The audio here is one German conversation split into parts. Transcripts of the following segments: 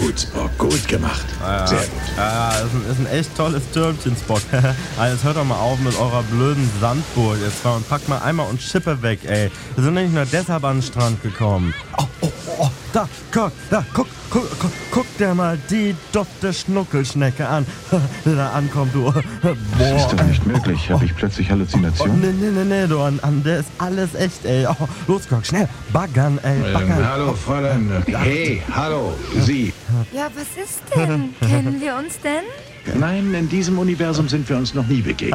Gut, Spock, gut gemacht. Sehr gut. Ja, ist ein echt tolles Türmchen, Spock. Also jetzt hört doch mal auf mit eurer blöden Sandburg jetzt mal und packt mal einmal und Schippe weg, ey. Wir sind nicht nur deshalb an den Strand gekommen. Oh, da, guck dir mal die dufte Schnuckelschnecke an, die da ankommt, du. Das ist doch nicht möglich. Habe ich plötzlich Halluzinationen? Nee, du, an der ist alles echt, ey. Oh, los, guck, schnell, baggern, ey, baggern. Hallo, Fräulein. Hey, hallo, Sie. Ja, was ist denn? Kennen wir uns denn? Nein, in diesem Universum sind wir uns noch nie begegnet.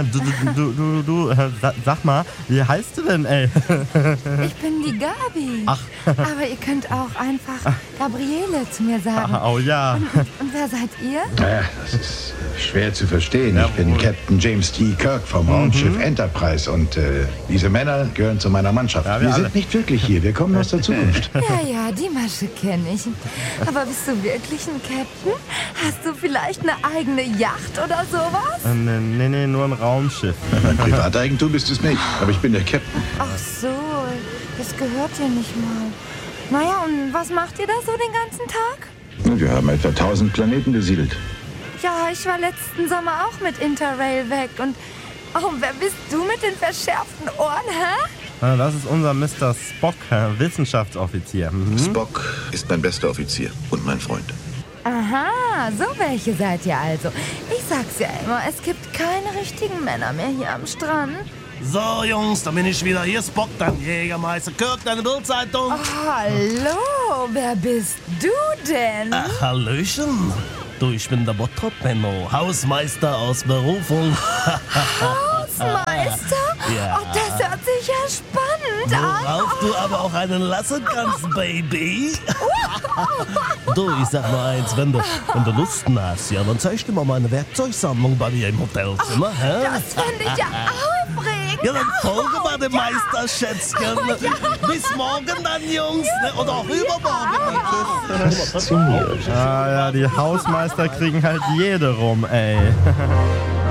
Sag mal, wie heißt du denn, ey? Ich bin die Gabi. Ach. Aber ihr könnt auch einfach Gabriele zu mir sagen. Oh ja. Und wer seid ihr? Naja, das ist schwer zu verstehen. Ich bin Captain James T. Kirk vom Raumschiff Enterprise und diese Männer gehören zu meiner Mannschaft. Ja, wir alle. sind nicht wirklich hier, wir kommen aus der Zukunft. Ja, die Masche kenne ich. Aber bist du wirklich ein Captain? Hast du vielleicht eine eigene Yacht oder sowas? Nee, nur ein Raumschiff. Mein Privateigentum ist es nicht, aber ich bin der Captain. Ach so, das gehört dir nicht mal. Naja, und was macht ihr da so den ganzen Tag? Wir haben etwa 1000 Planeten besiedelt. Ja, ich war letzten Sommer auch mit Interrail weg und... Oh, wer bist du mit den verschärften Ohren, hä? Das ist unser Mr. Spock, Wissenschaftsoffizier. Spock ist mein bester Offizier und mein Freund. Aha, so welche seid ihr also. Ich sag's ja immer, es gibt keine richtigen Männer mehr hier am Strand. So, Jungs, da bin ich wieder. Hier ist Spock, dein Jägermeister Kirk, deine Bildzeitung. Oh, hallo, wer bist du denn? Hallöchen. Du, ich bin der Bottrop-Benno, Hausmeister aus Berufung. Hausmeister? Ja. Oh, das hört sich ja spannend an. Worauf du aber auch einen lassen kannst, Baby. Du, ich sag nur eins, wenn du Lusten hast, ja, dann zeig ich dir mal meine Werkzeugsammlung bei mir im Hotelzimmer. Hä? Das finde ich ja aufregend. Ja, dann folge mal dem Meister, Schätzchen. Bis morgen dann, Jungs. Ne? Oder auch übermorgen. Fasziniert. Ja, die Hausmeister kriegen halt jede rum, ey.